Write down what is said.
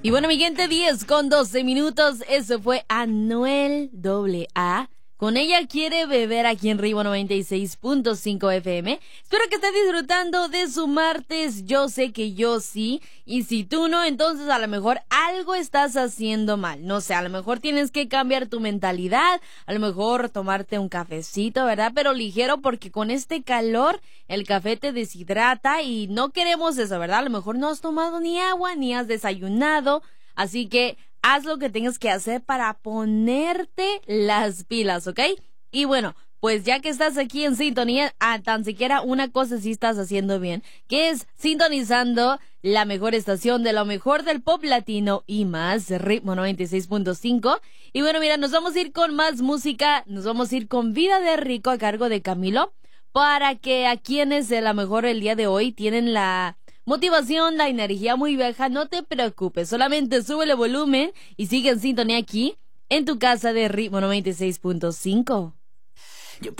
Y bueno, mi gente, 10:12. Eso fue Anuel AA. Con ella quiere beber aquí en Ritmo 96.5 FM. Espero que estés disfrutando de su martes. Yo sé que yo sí. Y si tú no, entonces a lo mejor algo estás haciendo mal. No sé, a lo mejor tienes que cambiar tu mentalidad. A lo mejor tomarte un cafecito, ¿verdad? Pero ligero, porque con este calor el café te deshidrata y no queremos eso, ¿verdad? A lo mejor no has tomado ni agua, ni has desayunado. Así que haz lo que tengas que hacer para ponerte las pilas, ¿ok? Y bueno, pues ya que estás aquí en sintonía, tan siquiera una cosa sí estás haciendo bien, que es sintonizando la mejor estación de lo mejor del pop latino y más, Ritmo 96.5. Y bueno, mira, nos vamos a ir con más música, nos vamos a ir con Vida de Rico a cargo de Camilo, para que a quienes a lo mejor el día de hoy tienen la motivación, la energía muy baja, no te preocupes, solamente súbele volumen y sigue en sintonía aquí, en tu casa de Ritmo 96.5.